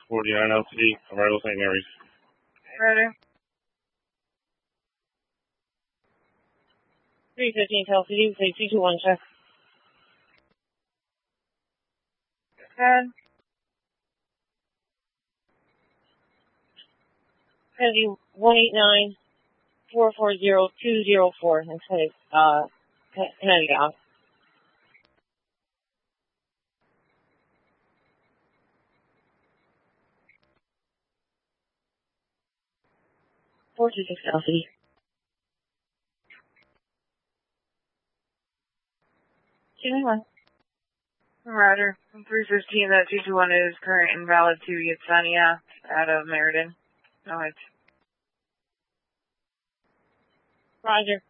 49 LCD, Arrival St. Mary's. Rotor. 315 LCD, say 221, check. Good. Kennedy 189-440-204. And Kennedy out. (426) LCD. Rotor. 315, that 221 is current invalid to Yatsania out of Meriden. No, it's Roger.